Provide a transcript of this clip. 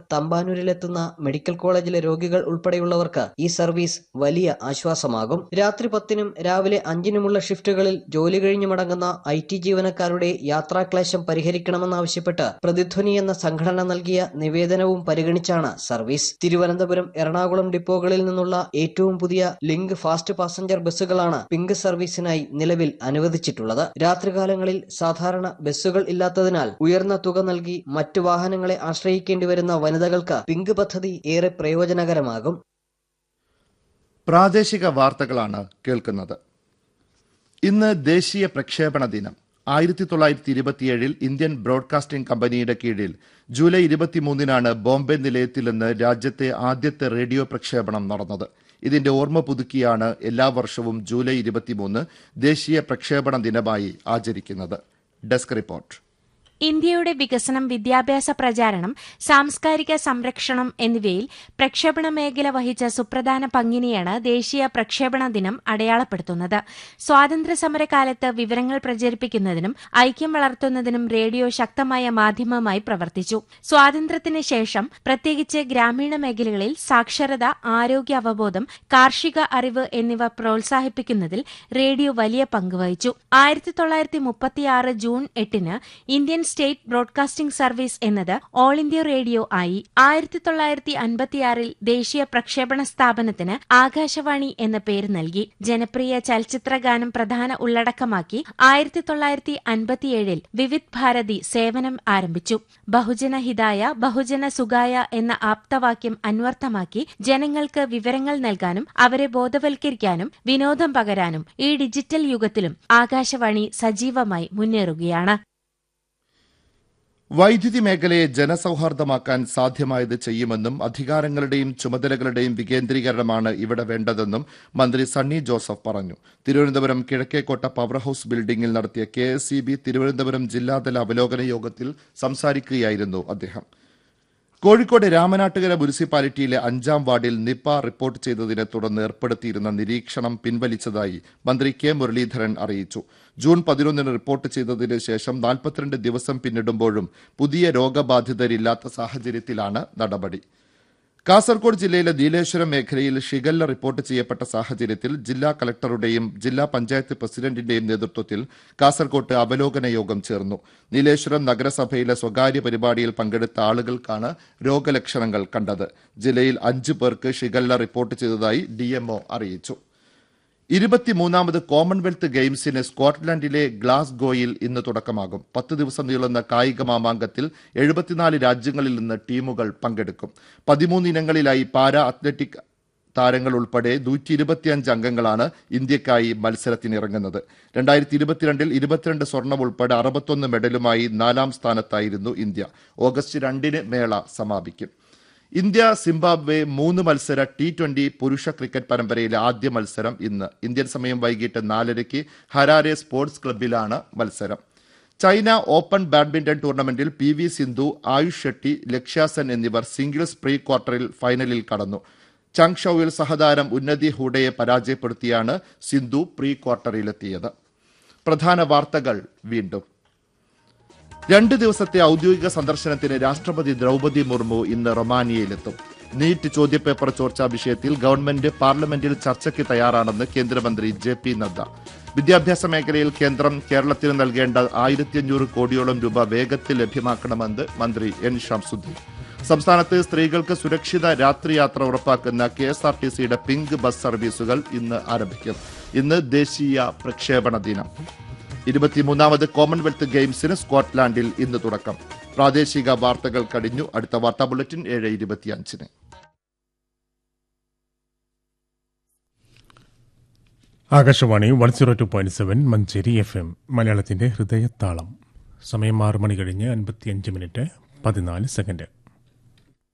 തമ്പാനൂരിലെത്തുന്ന medical കോളേജിലെ രോഗികൾ ഉൾപ്പെടെയുള്ളവർക്ക് ഈ സർവീസ് വലിയ ആശ്വാസമാകും. രാത്രി 10-നും രാവിലെ 5-നുമുള്ള ഷിഫ്റ്റുകളിൽ ജോലി കഴിഞ്ഞു മടങ്ങുന്ന IT ജീവനക്കാരുടെ യാത്രാക്ലേശം പരിഹരിക്കണമെന്നാവശ്യപ്പെട്ട് പ്രതിധ്വനി എന്ന സംഘടന നൽകിയ നിവേദനവും പരിഗണിച്ചാണ് സർവീസ്. തിരുവനന്തപുരം, എറണാകുളം ഡിപ്പോകളിൽ നിന്നുള്ള ഏറ്റവും പുതിയ ലിങ്ക് ഫാസ്റ്റ് പാസഞ്ചർ ബസ്സുകളാണ് പിങ്ക് സർവീസിനായി നിലവിൽ അനുവദിച്ചിട്ടുള്ളത്. രാത്രികാലങ്ങളിൽ സാധാരണ ബസ്സുകൾ ഇല്ലാത്തതിനാൽ ഉയർന്ന തുക നൽകി മറ്റു വാഹനങ്ങളെ ആശ്രയിക്കേണ്ടി വരുന്ന വനിതകൾക്ക് പിങ്ക് പദ്ധതി ഏറെ പ്രയോജനകരമാകും. പ്രാദേശിക വാർത്തകളാണ് കേൾക്കുന്നത്. ഇന്ന് ദേശീയ പ്രക്ഷേപണ ദിനം. 1927 ഇന്ത്യൻ ബ്രോഡ്കാസ്റ്റിംഗ് കമ്പനിയുടെ കീഴിൽ ജൂലൈ 23-നാണ് ബോംബെ നിലയത്തിൽ നിന്ന് രാജ്യത്തെ ആദ്യത്തെ റേഡിയോ പ്രക്ഷേപണം നടന്നത്. ഇതിന്റെ ഓർമ്മ പുതുക്കിയാണ് എല്ലാ വർഷവും ജൂലൈ 23 ദേശീയ പ്രക്ഷേപണ ദിനമായി ആചരിക്കുന്നത്. Desk report. ഇന്ത്യയുടെ വികസനം, വിദ്യാഭ്യാസ പ്രചാരണം, സാംസ്കാരിക സംരക്ഷണം എന്നിവയിൽ പ്രക്ഷേപണ മേഖല വഹിച്ച സുപ്രധാന പങ്കിനെയാണ് ദേശീയ പ്രക്ഷേപണ ദിനം അടയാളപ്പെടുത്തുന്നത്. സ്വാതന്ത്ര്യസമരകാലത്ത് വിവരങ്ങൾ പ്രചരിപ്പിക്കുന്നതിനും ഐക്യം വളർത്തുന്നതിനും റേഡിയോ ശക്തമായ മാധ്യമമായി പ്രവർത്തിച്ചു. സ്വാതന്ത്ര്യത്തിന് ശേഷം പ്രത്യേകിച്ച് ഗ്രാമീണ മേഖലകളിൽ സാക്ഷരത, ആരോഗ്യ അവബോധം, കാർഷിക അറിവ് എന്നിവ പ്രോത്സാഹിപ്പിക്കുന്നതിൽ റേഡിയോ വലിയ പങ്ക് വഹിച്ചു. 1936 June 8-ന് Indian state broadcasting service എന്നത് ഓൾ ഇന്ത്യ റേഡിയോ ആയി. 1956 ദേശീയ പ്രക്ഷേപണ സ്ഥാപനത്തിന് ആകാശവാണി എന്ന പേര് നൽകി. ജനപ്രിയ ചലച്ചിത്രഗാനം പ്രധാന ഉള്ളടക്കമാക്കി 1957 വിവിധ് ഭാരതി സേവനം ആരംഭിച്ചു. ബഹുജന ഹിതായ ബഹുജന സുഖായ എന്ന ആപ്തവാക്യം അന്വർത്ഥമാക്കി ജനങ്ങൾക്ക് വിവരങ്ങൾ നൽകാനും അവരെ ബോധവൽക്കരിക്കാനും വിനോദം പകരാനും ഈ ഡിജിറ്റൽ യുഗത്തിലും ആകാശവാണി സജീവമായി മുന്നേറുകയാണ്. വൈദ്യുതി മേഖലയെ ജനസൌഹാർദ്ദമാക്കാൻ സാധ്യമായത് ചെയ്യുമെന്നും അധികാരങ്ങളുടെയും ചുമതലകളുടെയും വികേന്ദ്രീകരണമാണ് ഇവിടെ വേണ്ടതെന്നും മന്ത്രി സണ്ണി ജോസഫ് പറഞ്ഞു. തിരുവനന്തപുരം കിഴക്കേക്കോട്ട പവർ ഹൌസ് ബിൽഡിംഗിൽ നടത്തിയ KSEB തിരുവനന്തപുരം ജില്ലാതല അവലോകന യോഗത്തിൽ സംസാരിക്കുകയായിരുന്നു അദ്ദേഹം. കോഴിക്കോട് രാമനാട്ടുകര മുനിസിപ്പാലിറ്റിയിലെ 5-ാം വാർഡിൽ നിപ റിപ്പോർട്ട് ചെയ്തതിനെ തുടർന്ന് ഏർപ്പെടുത്തിയിരുന്ന നിരീക്ഷണം പിൻവലിച്ചതായി മന്ത്രി കെ മുരളീധരൻ അറിയിച്ചു. ജൂൺ 11-ന് റിപ്പോർട്ട് ചെയ്തതിന് ശേഷം 42 ദിവസം പിന്നിടുമ്പോഴും പുതിയ രോഗബാധിതരില്ലാത്ത സാഹചര്യത്തിലാണ് നടപടി. കാസർകോട് ജില്ലയിലെ നീലേശ്വരം മേഖലയിൽ ഷിഗല്ല റിപ്പോർട്ട് ചെയ്യപ്പെട്ട സാഹചര്യത്തിൽ ജില്ലാ കളക്ടറുടെയും ജില്ലാ പഞ്ചായത്ത് പ്രസിഡന്റിന്റെയും നേതൃത്വത്തിൽ കാസർകോട്ട് അവലോകന യോഗം ചേർന്നു. നീലേശ്വരം നഗരസഭയിലെ സ്വകാര്യ പരിപാടിയിൽ പങ്കെടുത്ത ആളുകൾക്കാണ് രോഗലക്ഷണങ്ങൾ കണ്ടത്. ജില്ലയിൽ 5 പേർക്ക് ഷിഗല്ല റിപ്പോർട്ട് ചെയ്തതായി DMO അറിയിച്ചു. 23ാമത് കോമൺവെൽത്ത് ഗെയിംസിന് സ്കോട്ട്ലൻഡിലെ ഗ്ലാസ്ഗോയിൽ ഇന്ന് തുടക്കമാകും. 10 ദിവസം നീളുന്ന കായിക മാമാങ്കത്തിൽ 74 രാജ്യങ്ങളിൽ നിന്ന് ടീമുകൾ പങ്കെടുക്കും. 13 ഇനങ്ങളിലായി പാരാ അത്ലറ്റിക് താരങ്ങൾ ഉൾപ്പെടെ 125 അംഗങ്ങളാണ് ഇന്ത്യക്കായി മത്സരത്തിനിറങ്ങുന്നത്. 2022-ൽ 22 സ്വർണം ഉൾപ്പെടെ 61 മെഡലുമായി 4-ാം സ്ഥാനത്തായിരുന്നു ഇന്ത്യ. ഓഗസ്റ്റ് 2-ന് മേള സമാപിക്കും. ഇന്ത്യ സിംബാബ്വെ 3 മത്സര T20 പുരുഷ ക്രിക്കറ്റ് പരമ്പരയിലെ ആദ്യ മത്സരം ഇന്ന്. ഇന്ത്യൻ സമയം വൈകിട്ട് 4:30 ഹരാരെ സ്പോർട്സ് ക്ലബ്ബിലാണ് മത്സരം. ചൈന ഓപ്പൺ ബാഡ്മിന്റൺ ടൂർണമെന്റിൽ PV സിന്ധു, ആയുഷ് ഷെട്ടി, ലക്ഷ്യ സെൻ എന്നിവർ സിംഗിൾസ് പ്രീ ക്വാർട്ടറിൽ ഫൈനലിൽ കടന്നു. ചാങ്ഷൌവിൽ സഹതാരം ഉന്നതി ഹൂഡയെ പരാജയപ്പെടുത്തിയാണ് സിന്ധു പ്രീ ക്വാർട്ടറിലെത്തിയത്. പ്രധാന വാർത്തകൾ വീണ്ടും. 2 ദിവസത്തെ ഔദ്യോഗിക സന്ദർശനത്തിന് രാഷ്ട്രപതി ദ്രൌപദി മുർമു ഇന്ന് റൊമാനിയയിലെത്തും. നീറ്റ് ചോദ്യപേപ്പർ ചോർച്ചാ വിഷയത്തിൽ ഗവൺമെന്റ് പാർലമെന്റിൽ ചർച്ചയ്ക്ക് തയ്യാറാണെന്ന് കേന്ദ്രമന്ത്രി JP നദ്ദ. വിദ്യാഭ്യാസ മേഖലയിൽ കേന്ദ്രം കേരളത്തിന് നൽകേണ്ട 1500 കോടിയോളം രൂപ വേഗത്തിൽ ലഭ്യമാക്കണമെന്ന് മന്ത്രി N ഷംസുദ്ദീൻ. സംസ്ഥാനത്ത് സ്ത്രീകൾക്ക് സുരക്ഷിത രാത്രിയാത്ര ഉറപ്പാക്കുന്ന KSRTCയുടെ പിങ്ക് ബസ് സർവീസുകൾ ഇന്ന് ആരംഭിക്കും. ഇന്ന് ദേശീയ പ്രക്ഷേപണ ദിനം. 23ാമത് കോമൺവെൽത്ത് ഗെയിംസിന് സ്കോട്ട്ലാൻഡിൽ ഇന്ന് തുടക്കം. പ്രാദേശിക വാർത്തകൾ കഴിഞ്ഞു. അടുത്ത വാർത്താ ബുള്ളറ്റിൻ 7:25-ന്. ആകാശവാണി 102.7 മഞ്ചേരി FM മലയാളത്തിന്റെ ഹൃദയത്താളം. സമയം 6 മണി കഴിഞ്ഞ് 55 മിനിറ്റ് 14 സെക്കൻഡ്.